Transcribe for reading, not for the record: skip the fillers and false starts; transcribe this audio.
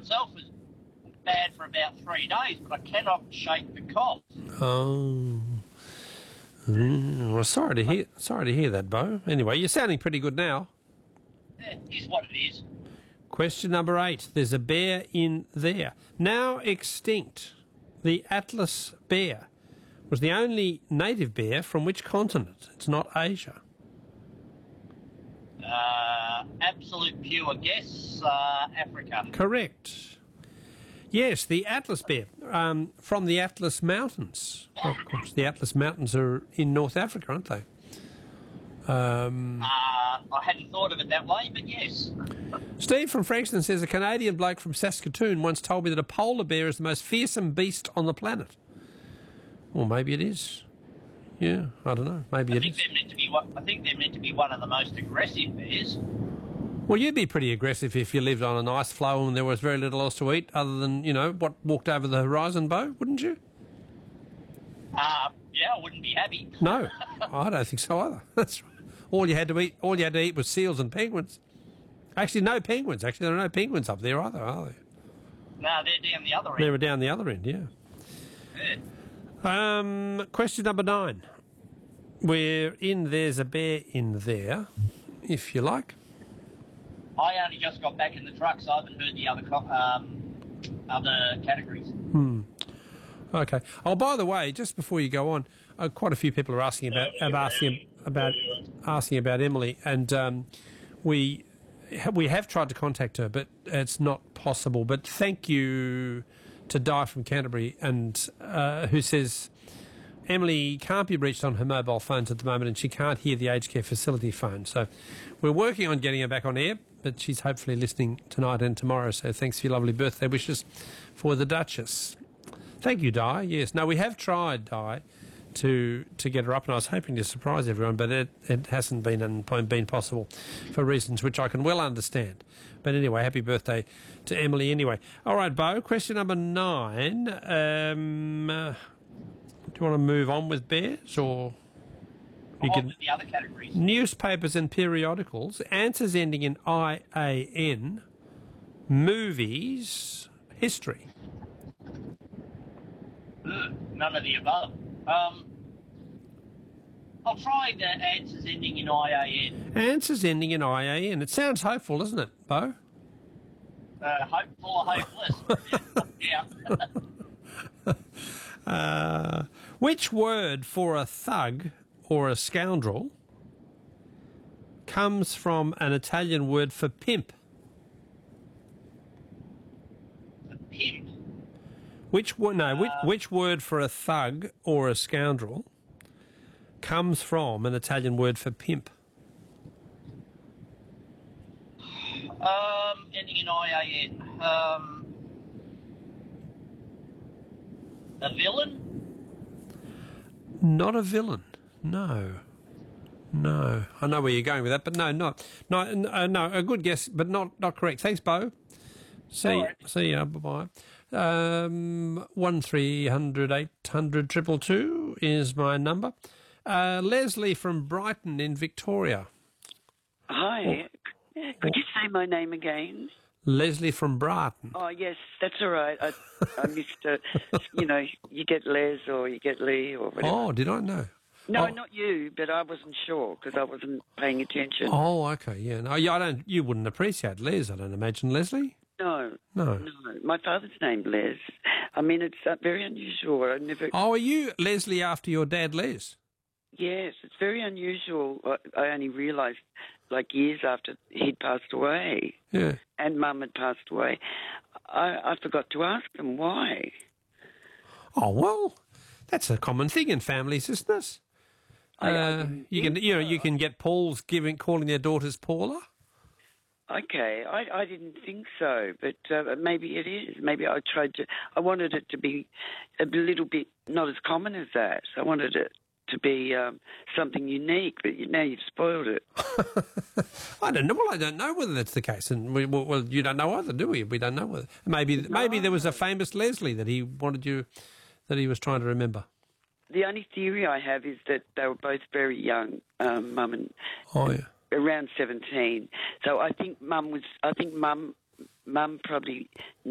myself was bad for about 3 days, but I cannot shake the cough. Oh. Well, sorry to hear that, Bo. Anyway, you're sounding pretty good now. It is what it is. Question number 8. There's a bear in there. Now extinct. The Atlas bear was the only native bear from which continent? It's not Asia. Absolute pure guess, Africa. Correct. Yes, the Atlas bear from the Atlas Mountains. Well, of course, the Atlas Mountains are in North Africa, aren't they? I hadn't thought of it that way, but yes. Steve from Frankston says a Canadian bloke from Saskatoon once told me that a polar bear is the most fearsome beast on the planet. Well, maybe it is. Yeah, I don't know. Maybe it is. I think they're meant to be one of the most aggressive bears. Well, you'd be pretty aggressive if you lived on an ice floe and there was very little else to eat other than, what walked over the horizon, Bo, wouldn't you? Yeah, I wouldn't be happy. No, I don't think so either. That's right. All you had to eat was seals and penguins. Actually, no penguins. Actually, there are no penguins up there either, are there? No, they're down the other end. They were down the other end, yeah. Question number 9. There's a bear in there, if you like. I only just got back in the truck, so I haven't heard the other categories. Okay. Oh, by the way, just before you go on, quite a few people are asking about Emily, and we have tried to contact her, but it's not possible. But thank you to Di from Canterbury, and who says Emily can't be reached on her mobile phones at the moment, and she can't hear the aged care facility phone. So we're working on getting her back on air, but she's hopefully listening tonight and tomorrow. So thanks for your lovely birthday wishes for the Duchess. Thank you, Di. Yes. No, we have tried, Di, to get her up, and I was hoping to surprise everyone, but it hasn't been possible for reasons which I can well understand. But anyway, happy birthday to Emily anyway. All right, Bo, question number 9. Do you want to move on with bears, or you can the other categories? Newspapers and periodicals, answers ending in IAN, movies, history. None of the above. I'll try the answers ending in IAN. Answers ending in IAN. It sounds hopeful, doesn't it, Bo? Hopeful or hopeless? Yeah. Which word for a thug or a scoundrel comes from an Italian word for pimp? The pimp? Which word for a thug or a scoundrel comes from an Italian word for pimp? Ending in IAN. A villain? Not a villain. No. I know where you're going with that, but no. A good guess, but not correct. Thanks, Bo. See ya. Bye bye. 1300 800 222 is my number. Leslie from Brighton in Victoria. Hi. Could you say my name again? Leslie from Brighton. Oh, yes, that's all right. I missed you get Les or you get Lee or whatever. Oh, did I know? No, not you, but I wasn't sure because I wasn't paying attention. Oh, okay, yeah. No, you wouldn't appreciate Les, I don't imagine, Leslie? No. No. My father's named Les. I mean, it's very unusual. I never. Oh, are you Leslie after your dad, Les? Yes, it's very unusual. I only realised years after he'd passed away. Yeah. And Mum had passed away. I forgot to ask them why. Oh, well, that's a common thing in families, isn't it? You can get Pauls calling their daughters Paula. Okay, I didn't think so, but maybe it is. Maybe I wanted it to be a little bit not as common as that. I wanted it to be something unique, but now you've spoiled it. I don't know. Well, I don't know whether that's the case, and you don't know either, do we? We don't know whether maybe there was a famous Leslie that he was trying to remember. The only theory I have is that they were both very young, Mum and around 17. So I think Mum probably